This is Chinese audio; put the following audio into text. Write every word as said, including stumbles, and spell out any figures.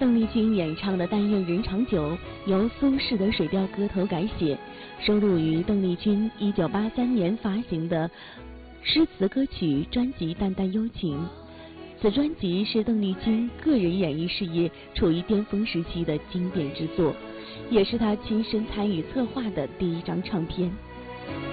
邓丽君演唱的《但愿人长久》由苏轼的《水调歌头》改写，收录于邓丽君一九八三年发行的诗词歌曲专辑《淡淡幽情》。此专辑是邓丽君个人演艺事业处于巅峰时期的经典之作，也是她亲身参与策划的第一张唱片。